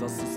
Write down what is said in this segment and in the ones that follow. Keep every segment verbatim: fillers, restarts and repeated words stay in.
dass es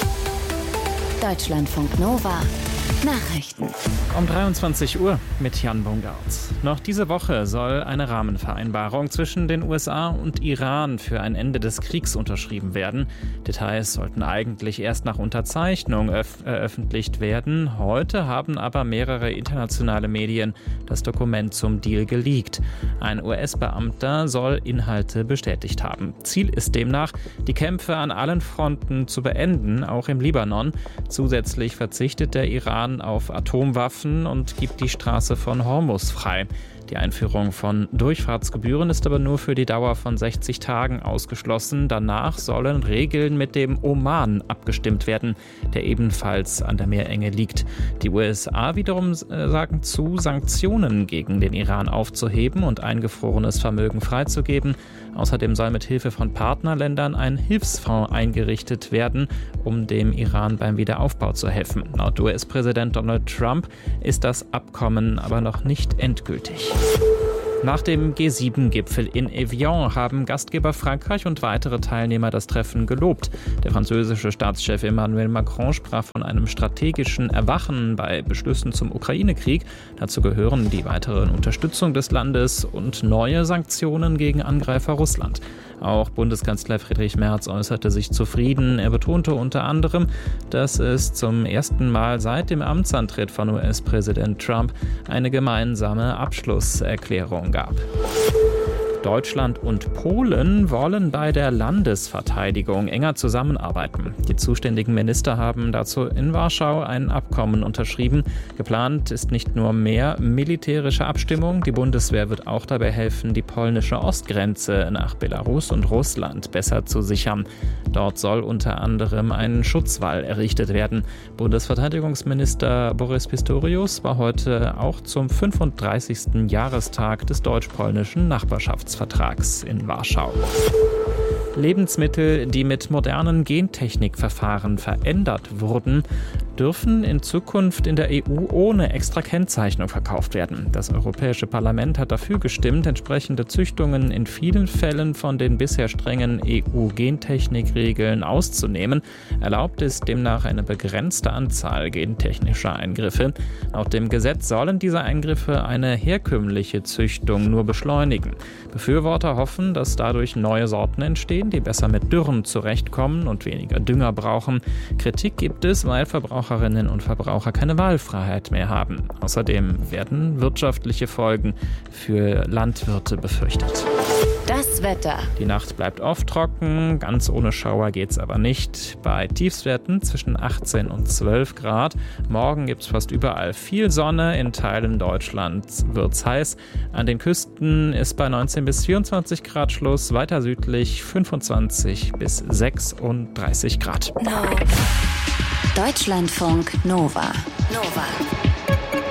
Deutschlandfunk Nova Nachrichten. Um dreiundzwanzig Uhr mit Jan Bungart. Noch diese Woche soll eine Rahmenvereinbarung zwischen den U S A und Iran für ein Ende des Kriegs unterschrieben werden. Details sollten eigentlich erst nach Unterzeichnung veröffentlicht werden. Heute haben aber mehrere internationale Medien das Dokument zum Deal geleakt. Ein U S-Beamter soll Inhalte bestätigt haben. Ziel ist demnach, die Kämpfe an allen Fronten zu beenden, auch im Libanon. Zusätzlich verzichtet der Iran auf Atomwaffen und gibt die Straße von Hormuz frei. Die Einführung von Durchfahrtsgebühren ist aber nur für die Dauer von sechzig Tagen ausgeschlossen. Danach sollen Regeln mit dem Oman abgestimmt werden, der ebenfalls an der Meerenge liegt. Die U S A wiederum sagen zu, Sanktionen gegen den Iran aufzuheben und eingefrorenes Vermögen freizugeben. Außerdem soll mit Hilfe von Partnerländern ein Hilfsfonds eingerichtet werden, um dem Iran beim Wiederaufbau zu helfen. Laut U S-Präsident Donald Trump ist das Abkommen aber noch nicht endgültig. Nach dem G sieben Gipfel in Evian haben Gastgeber Frankreich und weitere Teilnehmer das Treffen gelobt. Der französische Staatschef Emmanuel Macron sprach von einem strategischen Erwachen bei Beschlüssen zum Ukraine-Krieg. Dazu gehören die weitere Unterstützung des Landes und neue Sanktionen gegen Angreifer Russland. Auch Bundeskanzler Friedrich Merz äußerte sich zufrieden. Er betonte unter anderem, dass es zum ersten Mal seit dem Amtsantritt von U S-Präsident Trump eine gemeinsame Abschlusserklärung gab. Deutschland und Polen wollen bei der Landesverteidigung enger zusammenarbeiten. Die zuständigen Minister haben dazu in Warschau ein Abkommen unterschrieben. Geplant ist nicht nur mehr militärische Abstimmung. Die Bundeswehr wird auch dabei helfen, die polnische Ostgrenze nach Belarus und Russland besser zu sichern. Dort soll unter anderem ein Schutzwall errichtet werden. Bundesverteidigungsminister Boris Pistorius war heute auch zum fünfunddreißigsten Jahrestag des deutsch-polnischen Nachbarschaftsvertrags in Warschau. Lebensmittel, die mit modernen Gentechnikverfahren verändert wurden, dürfen in Zukunft in der E U ohne extra Kennzeichnung verkauft werden. Das Europäische Parlament hat dafür gestimmt, entsprechende Züchtungen in vielen Fällen von den bisher strengen E U-Gentechnikregeln auszunehmen. Erlaubt ist demnach eine begrenzte Anzahl gentechnischer Eingriffe. Laut dem Gesetz sollen diese Eingriffe eine herkömmliche Züchtung nur beschleunigen. Befürworter hoffen, dass dadurch neue Sorten entstehen, die besser mit Dürren zurechtkommen und weniger Dünger brauchen. Kritik gibt es, weil Verbraucherinnen und Verbraucher keine Wahlfreiheit mehr haben. Außerdem werden wirtschaftliche Folgen für Landwirte befürchtet. Das Wetter. Die Nacht bleibt oft trocken, ganz ohne Schauer geht's aber nicht. Bei Tiefstwerten zwischen achtzehn und zwölf Grad. Morgen gibt's fast überall viel Sonne, in Teilen Deutschlands wird's heiß. An den Küsten ist bei neunzehn bis vierundzwanzig Grad Schluss, weiter südlich fünfundzwanzig bis sechsunddreißig Grad. No. Deutschlandfunk Nova. Nova.